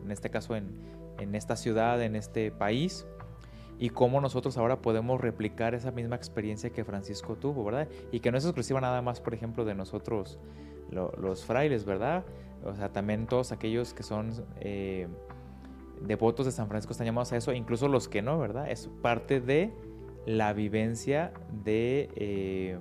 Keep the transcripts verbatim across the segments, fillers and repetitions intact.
en este caso en, en esta ciudad, en este país, y cómo nosotros ahora podemos replicar esa misma experiencia que Francisco tuvo, ¿verdad? Y que no es exclusiva nada más, por ejemplo, de nosotros lo, los frailes, ¿verdad? O sea, también todos aquellos que son eh, devotos de San Francisco están llamados a eso, incluso los que no, ¿verdad? Es parte de la vivencia de... Eh,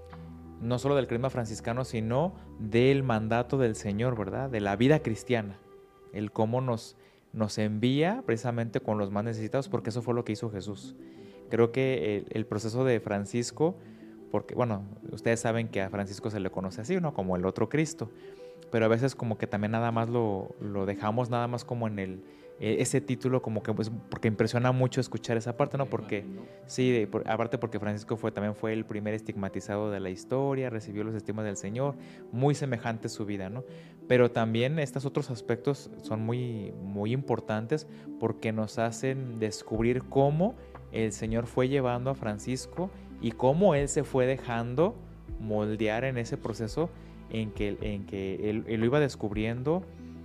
no solo del carisma franciscano, sino del mandato del Señor, ¿verdad? De la vida cristiana, el cómo nos, nos envía precisamente con los más necesitados, porque eso fue lo que hizo Jesús. Creo que el, el proceso de Francisco, porque, bueno, ustedes saben que a Francisco se le conoce así, ¿no? Como el otro Cristo, pero a veces como que también nada más lo, lo dejamos nada más como en el, ese título como que pues porque impresiona mucho escuchar esa parte, ¿no? Porque sí, por, aparte porque Francisco fue también fue el primer estigmatizado de la historia, recibió los estigmas del Señor, muy semejante su vida, ¿no? Pero también estos otros aspectos son muy, muy importantes porque nos hacen descubrir cómo el Señor fue llevando a Francisco y cómo él se fue dejando moldear en ese proceso en que, en que él, él lo iba descubriendo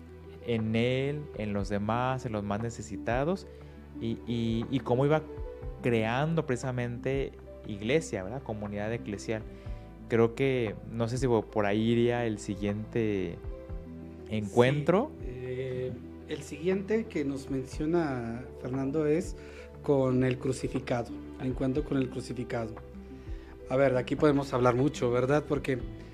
en él, en los demás, en los más necesitados, y, y, y cómo iba creando precisamente iglesia, ¿verdad? Comunidad eclesial. Creo que, no sé si por ahí iría el siguiente encuentro. Sí, eh, el siguiente que nos menciona Fernando es con el crucificado, el encuentro con el crucificado. A ver, de aquí podemos hablar mucho, ¿verdad? Porque,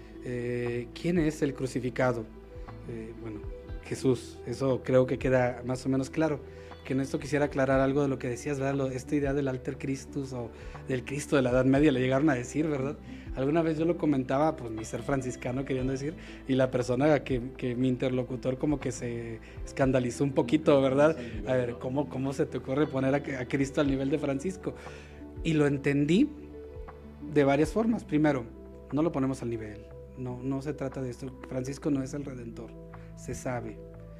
eh, ¿quién es el crucificado? Eh, bueno, Jesús, eso creo que queda más o menos claro. Que en esto quisiera aclarar algo de lo que decías, ¿verdad? Lo, esta idea del alter Christus o del Cristo de la Edad Media le llegaron a decir, ¿verdad? Alguna vez yo lo comentaba, pues mi ser franciscano queriendo decir, y la persona que, que mi interlocutor como que se escandalizó un poquito, ¿verdad? A ver, ¿cómo, cómo se te ocurre poner a, a Cristo al nivel de Francisco? Y lo entendí de varias formas. Primero, no lo ponemos al nivel, no, no se trata de esto. Francisco no es el Redentor, se sabe.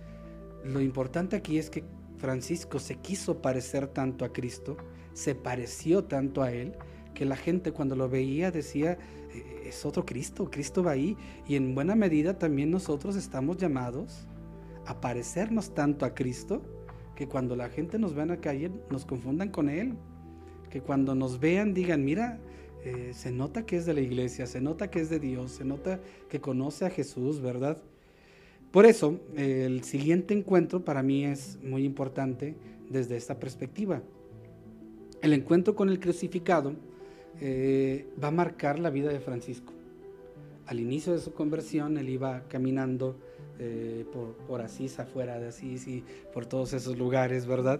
Lo importante aquí es que Francisco se quiso parecer tanto a Cristo, se pareció tanto a él, que la gente cuando lo veía decía, es otro Cristo, Cristo va ahí. Y en buena medida también nosotros estamos llamados a parecernos tanto a Cristo, que cuando la gente nos vea en la calle nos confundan con él, que cuando nos vean digan, mira, eh, se nota que es de la iglesia, se nota que es de Dios, se nota que conoce a Jesús, ¿verdad? Por eso, eh, el siguiente encuentro para mí es muy importante desde esta perspectiva. El encuentro con el crucificado eh, va a marcar la vida de Francisco. Al inicio de su conversión, él iba caminando eh, por, por Asís, afuera de Asís y por todos esos lugares, ¿verdad?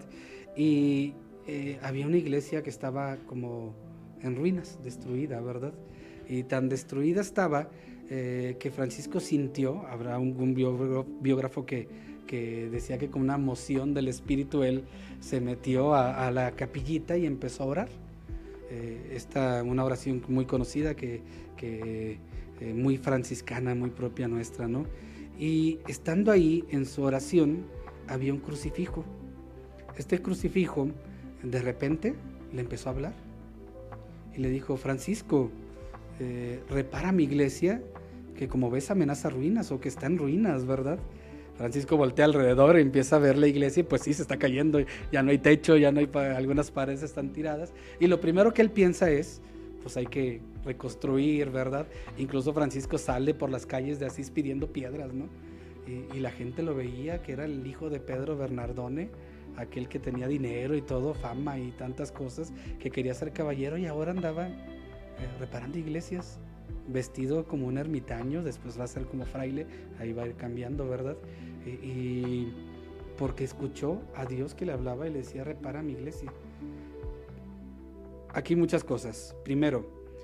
Y eh, había una iglesia que estaba como en ruinas, destruida, ¿verdad? Y tan destruida estaba Eh, que Francisco sintió, habrá un, un biógrafo que, que decía que con una moción del espíritu él se metió a, a la capillita y empezó a orar. Eh, esta una oración muy conocida, que, que eh, muy franciscana, muy propia nuestra, ¿no? Y estando ahí en su oración había un crucifijo. Este crucifijo de repente le empezó a hablar y le dijo, Francisco, eh, repara mi iglesia, que como ves amenaza ruinas o que está en ruinas, ¿verdad? Francisco voltea alrededor y empieza a ver la iglesia y pues sí, se está cayendo, ya no hay techo, ya no hay, pa- algunas paredes están tiradas, y lo primero que él piensa es, pues hay que reconstruir, ¿verdad? Incluso Francisco sale por las calles de Asís pidiendo piedras, ¿no? Y, y la gente lo veía, que era el hijo de Pedro Bernardone, aquel que tenía dinero y todo, fama y tantas cosas, que quería ser caballero y ahora andaba eh, reparando iglesias, vestido como un ermitaño, después va a ser como fraile, ahí va a ir cambiando, ¿verdad? Y, y porque escuchó a Dios que le hablaba y le decía, repara mi iglesia. Aquí muchas cosas. Primero,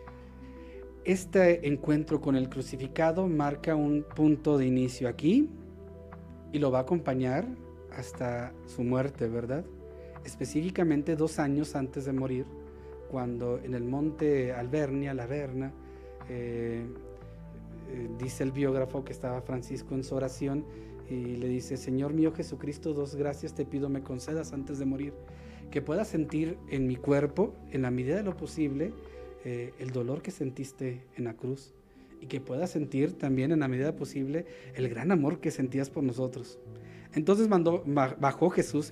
este encuentro con el crucificado marca un punto de inicio aquí y lo va a acompañar hasta su muerte, ¿verdad? Específicamente dos años antes de morir, cuando en el monte Albernia, la Verna, eh, eh, dice el biógrafo que estaba Francisco en su oración y le dice, Señor mío Jesucristo, dos gracias te pido me concedas antes de morir, que pueda sentir en mi cuerpo, en la medida de lo posible, eh, el dolor que sentiste en la cruz, y que pueda sentir también en la medida posible el gran amor que sentías por nosotros. Entonces mandó, bajó Jesús